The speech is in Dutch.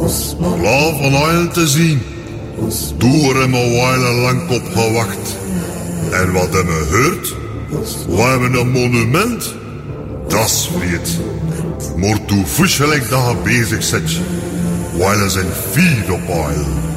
Klaar van oil te zien. Door hem een wijle lang op gewacht. En wat hebben we gehoord? We hebben een monument. Dat is vreed. Maar toe voes gelijk dat je bezig zit. Wijle zijn vier op oil.